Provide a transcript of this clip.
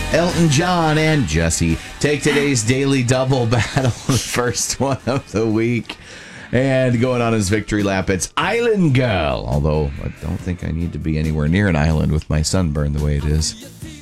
Elton John and Jesse take today's daily double battle, the first one of the week. And going on his victory lap, it's Island Girl. Although I don't think I need to be anywhere near an island with my sunburn the way it is.